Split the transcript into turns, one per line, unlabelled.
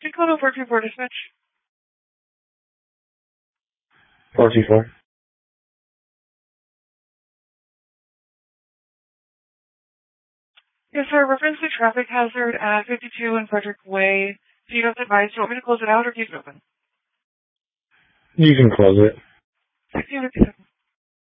Code 424 dispatch.
424.
Yes, sir. Reference to traffic hazard at 52 in Frederick Way. Do you have advice? Do you want me to close it out or keep it open?
You can close it.
257.